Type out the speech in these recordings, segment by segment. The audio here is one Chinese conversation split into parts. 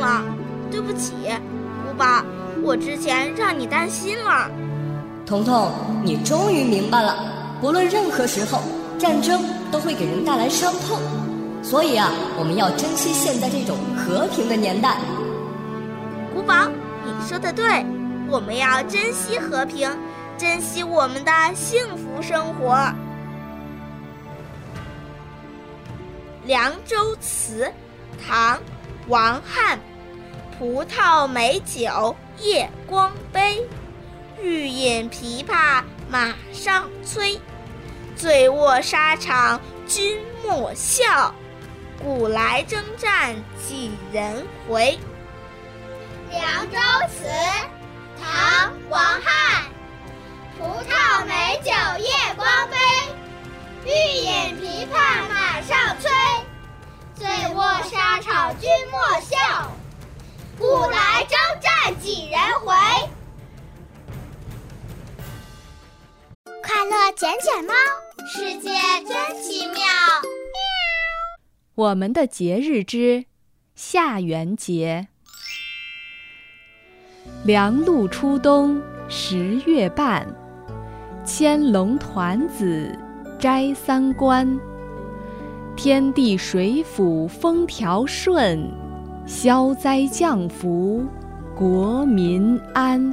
了，对不起，古堡，我之前让你担心了。 彤彤，你终于明白了，不论任何时候，战争都会给人带来伤痛，所以啊，我们要珍惜现在这种和平的年代。 古堡，你说的对，我们要珍惜和平，珍惜我们的幸福生活。《凉州词》唐·王翰。葡萄美酒夜光杯，欲饮琵琶马上催。醉卧沙场君莫笑，古来征战几人回。 《凉州词》唐·王翰。葡萄美酒夜光杯，欲饮琵琶马上催。醉卧沙场君莫笑，古来征战几人回。快乐捡捡猫，世界真奇妙。 我们的节日之下元节。凉露初冬10月半，牵龙团子摘三关。天地水府风调顺，消灾降福国民安。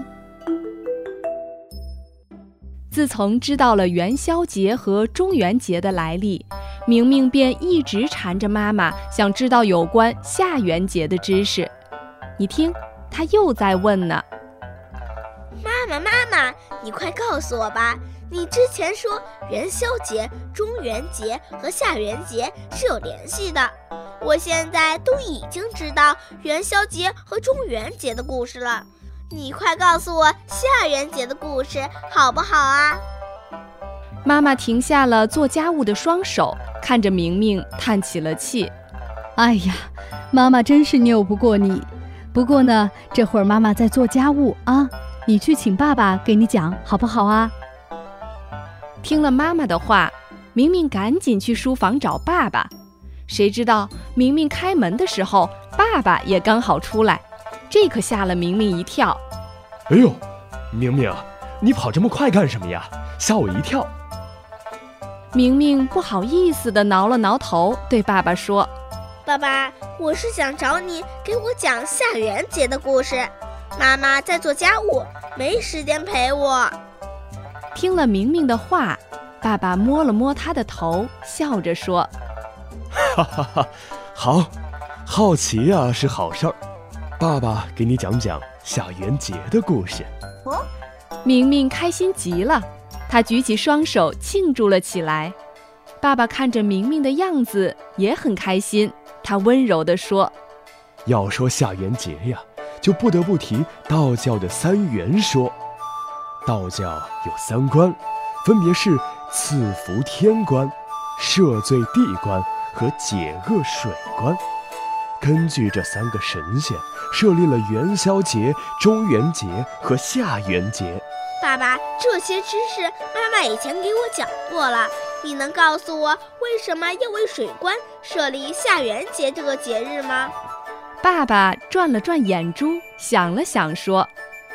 自从知道了元宵节和中元节的来历，明明便一直缠着妈妈，想知道有关下元节的知识。你听，她又在问呢。 妈妈，你快告诉我吧，你之前说元宵节、中元节和下元节是有联系的，我现在都已经知道元宵节和中元节的故事了，你快告诉我下元节的故事好不好啊？ 妈妈停下了做家务的双手，看着明明叹起了气。 哎呀，妈妈真是拗不过你。不过呢，这会儿妈妈在做家务啊，你去请爸爸给你讲好不好啊？ 听了妈妈的话，明明赶紧去书房找爸爸。谁知道明明开门的时候，爸爸也刚好出来，这可吓了明明一跳。 哎呦，明明，你跑这么快干什么呀？吓我一跳。 明明不好意思地挠了挠头，对爸爸说： 爸爸，我是想找你给我讲下元节的故事，妈妈在做家务，没时间陪我。 听了明明的话，爸爸摸了摸他的头，笑着说： 哈哈哈，好，好奇啊是好事儿，爸爸给你讲讲下元节的故事。 明明开心极了，他举起双手庆祝了起来。爸爸看着明明的样子也很开心，他温柔地说： 要说下元节呀，就不得不提道教的三元说。道教有三关，分别是赐福天关、赦罪地关和解厄水关。根据这三个神仙，设立了元宵节、中元节和下元节。 爸爸，这些知识妈妈以前给我讲过了，你能告诉我为什么要为水关设立下元节这个节日吗？ 爸爸转了转眼珠，想了想说：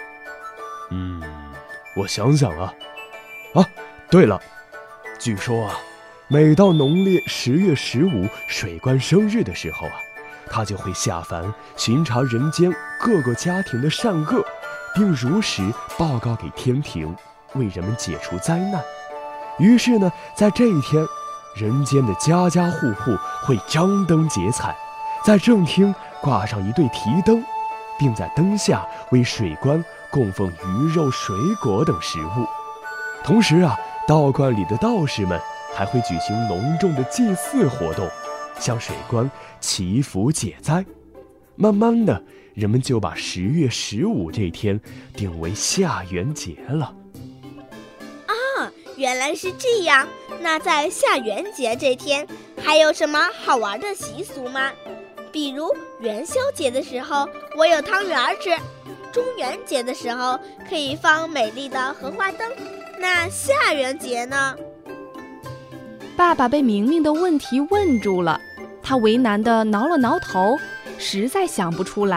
我想想啊，对了，据说啊，每到农历10月15水关生日的时候啊，他就会下凡巡查人间各个家庭的善恶，并如实报告给天庭，为人们解除灾难。于是呢，在这一天，人间的家家户户会张灯结彩，在正厅挂上一对提灯，并在灯下为水关供奉鱼肉、水果等食物。同时啊，道观里的道士们还会举行隆重的祭祀活动，向水关祈福解灾。慢慢的，人们就把10月15这天定为下元节了。 原来是这样，那在下元节这天还有什么好玩的习俗吗？比如元宵节的时候我有汤圆吃，中元节的时候可以放美丽的荷花灯，那下元节呢？ 爸爸被明明的问题问住了，他为难地挠了挠头，实在想不出来。